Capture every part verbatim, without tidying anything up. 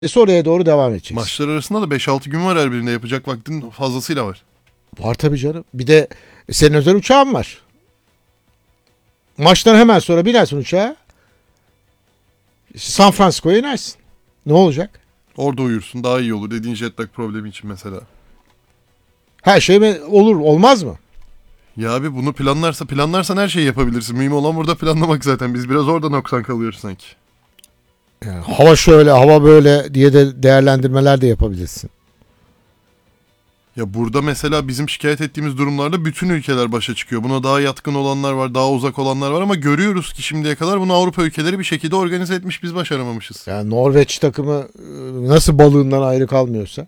oraya doğru devam edeceksin. Maçlar arasında da beş altı gün var her birinde. Yapacak vaktin fazlasıyla var. Var tabii canım. Bir de senin özel uçağın var. Maçtan hemen sonra binersin uçağa. San Francisco'ya inersin. Ne olacak? Orada uyursun, daha iyi olur dediğin jet lag problemi için mesela. Her şey mi olur, olmaz mı? Ya abi bunu planlarsa planlarsan her şeyi yapabilirsin. Mühim olan burada planlamak zaten. Biz biraz orada noksan kalıyoruz sanki. Yani hava şöyle, hava böyle diye de değerlendirmeler de yapabilirsin. Ya burada mesela bizim şikayet ettiğimiz durumlarda bütün ülkeler başa çıkıyor. Buna daha yatkın olanlar var, daha uzak olanlar var ama görüyoruz ki şimdiye kadar bunu Avrupa ülkeleri bir şekilde organize etmiş, biz başaramamışız. Yani Norveç takımı nasıl balığından ayrı kalmıyorsa.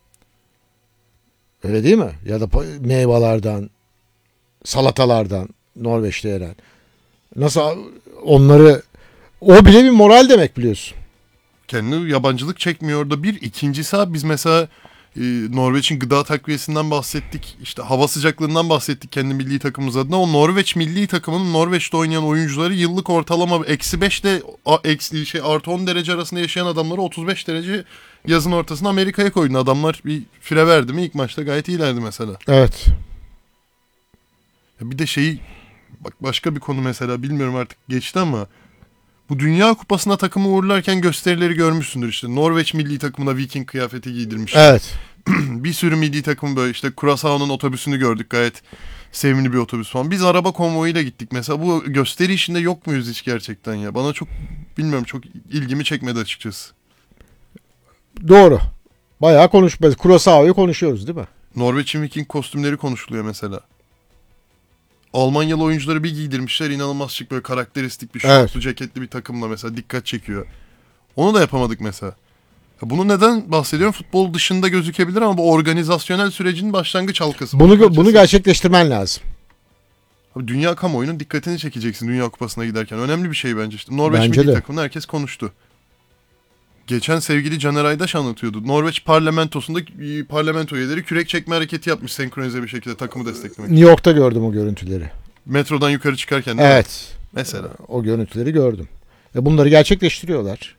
Öyle değil mi? Ya da meyvelerden, salatalardan Norveç'te yeren. Nasıl onları, o bile bir moral demek biliyorsun. Kendi yabancılık çekmiyor orada. Bir ikincisi abi biz mesela e, Norveç'in gıda takviyesinden bahsettik. İşte hava sıcaklığından bahsettik kendi milli takımımız adına. O Norveç milli takımının Norveç'te oynayan oyuncuları yıllık ortalama eksi beşle eksi şey artı on derece arasında yaşayan adamları otuz beş derece yazın ortasında Amerika'ya koydu. Adamlar bir fire verdi mi ilk maçta gayet iyilerdi mesela. Evet. Ya bir de şeyi bak başka bir konu mesela bilmiyorum artık geçti ama bu Dünya Kupası'na takımı uğurlarken gösterileri görmüşsündür işte. Norveç milli takımına Viking kıyafeti giydirmiş. Evet. Bir sürü milli takım böyle işte Curaçao'nun otobüsünü gördük gayet sevimli bir otobüs falan. Biz araba konvoyuyla gittik mesela. Bu gösteri işinde yok muyuz hiç gerçekten ya? Bana çok bilmiyorum çok ilgimi çekmedi açıkçası. Doğru. Bayağı konuşmaz. Curaçao'yu konuşuyoruz değil mi? Norveç'in Viking kostümleri konuşuluyor mesela. Almanyalı oyuncuları bir giydirmişler inanılmaz şık böyle karakteristik bir şortlu evet. Ceketli bir takımla mesela dikkat çekiyor. Onu da yapamadık mesela. Bunu neden bahsediyorum? Futbol dışında gözükebilir ama bu organizasyonel sürecin başlangıç halkası. Bunu bunu gerçekleştirmen lazım. Abi dünya kamuoyunun dikkatini çekeceksin Dünya Kupası'na giderken. Önemli bir şey bence işte. Norveç bence milli de. takımını herkes konuştu. Geçen sevgili Caner Aydaş anlatıyordu. Norveç parlamentosunda parlamento üyeleri kürek çekme hareketi yapmış senkronize bir şekilde takımı desteklemek. New York'ta gördüm o görüntüleri. Metrodan yukarı çıkarken. Evet. Mi? Mesela. O görüntüleri gördüm. Ve bunları gerçekleştiriyorlar.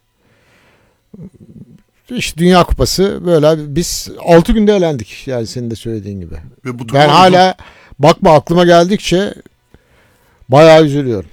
İşte Dünya Kupası böyle biz altı günde elendik. Yani senin de söylediğin gibi. Ve bu ben hala bu... bakma aklıma geldikçe bayağı üzülüyorum.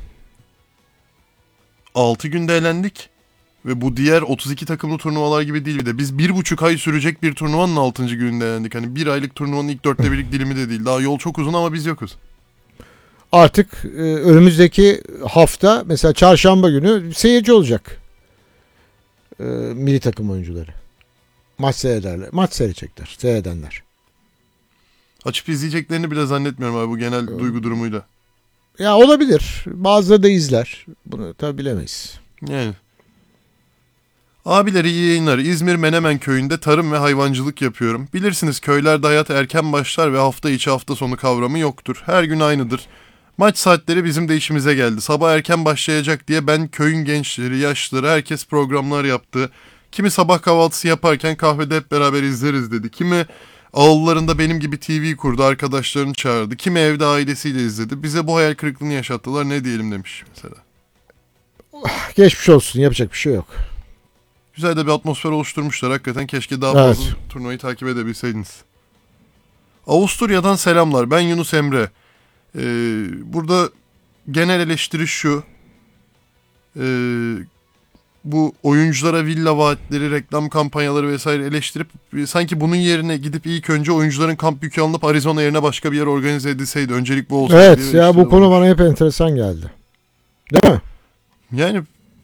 altı günde elendik. Ve bu diğer otuz iki takımlı turnuvalar gibi değil bir de. Biz bir buçuk ay sürecek bir turnuvanın altıncı gününde elendik. Hani bir aylık turnuvanın ilk dörtte birlik dilimi de değil. Daha yol çok uzun ama biz yokuz. Artık e, önümüzdeki hafta mesela çarşamba günü seyirci olacak. E, milli takım oyuncuları. Maç seyrederler. Maç seyredecekler. Seyredenler. Açıp izleyeceklerini bile zannetmiyorum abi bu genel evet. duygu durumuyla. Ya olabilir. Bazıları da izler. Bunu tabii bilemeyiz. Yani. Abileri iyi yayınlar. İzmir Menemen köyünde tarım ve hayvancılık yapıyorum. Bilirsiniz köylerde hayat erken başlar ve hafta içi hafta sonu kavramı yoktur. Her gün aynıdır. Maç saatleri bizim de işimize geldi. Sabah erken başlayacak diye ben köyün gençleri, yaşlıları herkes programlar yaptı. Kimi sabah kahvaltısı yaparken kahvede hep beraber izleriz dedi. Kimi ağıllarında benim gibi T V kurdu, arkadaşlarını çağırdı. Kimi evde ailesiyle izledi. Bize bu hayal kırıklığını yaşattılar ne diyelim demiş mesela. Geçmiş olsun, yapacak bir şey yok. Güzel de bir atmosfer oluşturmuşlar hakikaten. Keşke daha fazla evet. turnuvayı takip edebilseydiniz. Avusturya'dan selamlar. Ben Yunus Emre. Ee, burada genel eleştiri şu. Ee, bu oyunculara villa vaatleri, reklam kampanyaları vesaire eleştirip sanki bunun yerine gidip ilk önce oyuncuların kamp yükü alınıp Arizona yerine başka bir yer organize edilseydi. Öncelik bu olsaydı. Evet ya bu konu bana hep enteresan geldi. Değil mi? Yani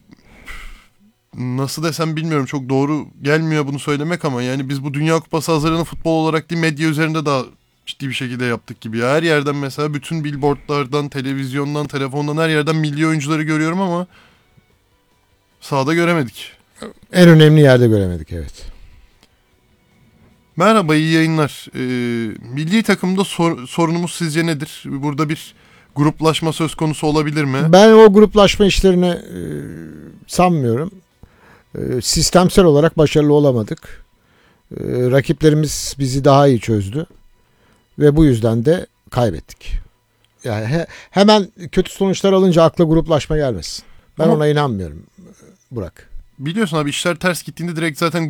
nasıl desem bilmiyorum çok doğru gelmiyor bunu söylemek ama yani biz bu Dünya Kupası hazırlığını futbol olarak değil medya üzerinde daha ciddi bir şekilde yaptık gibi. Ya. Her yerden mesela bütün billboardlardan, televizyondan, telefondan her yerden milli oyuncuları görüyorum ama sahada göremedik. En önemli yerde göremedik evet. Merhaba iyi yayınlar. Ee, milli takımda sor, sorunumuz sizce nedir? Burada bir gruplaşma söz konusu olabilir mi? Ben o gruplaşma işlerini e, sanmıyorum. E, sistemsel olarak başarılı olamadık. E, rakiplerimiz bizi daha iyi çözdü. Ve bu yüzden de kaybettik. Yani he, hemen kötü sonuçlar alınca akla gruplaşma gelmesin. Ben Ama, ona inanmıyorum Burak. biliyorsun abi işler ters gittiğinde direkt zaten